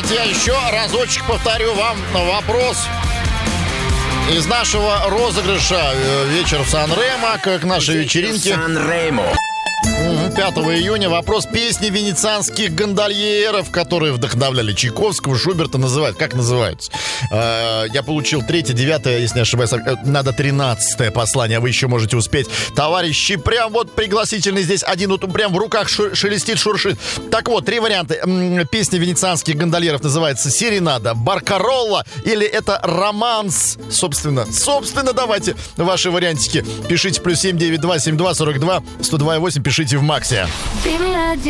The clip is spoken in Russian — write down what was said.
давайте я еще разочек повторю вам вопрос из нашего розыгрыша «Вечер в Сан-Ремо», к нашей вечеринке. Сан-Ремо. 5 июня вопрос песни венецианских гондольеров, которые вдохновляли Чайковского, Шуберта, называют. Как называются? Я получил 3, 9, если не ошибаюсь, надо 13-е послание, вы еще можете успеть. Товарищи, прям вот пригласительный здесь один, вот прям в руках шелестит, шуршит. Так вот, 3 варианта. Песня венецианских гондольеров называется «Серенада», «Баркаролла» или это «Романс». Собственно, давайте ваши вариантики. Пишите +7 92 72 102 8, пишите в Максе.